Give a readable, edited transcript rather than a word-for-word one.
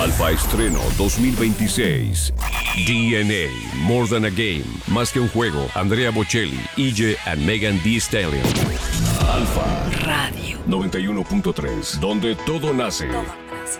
Alfa Estreno 2026. DNA, More Than a Game, Más que un juego. Andrea Bocelli, EJ and Megan Thee Stallion. Alfa Radio 91.3, donde todo nace.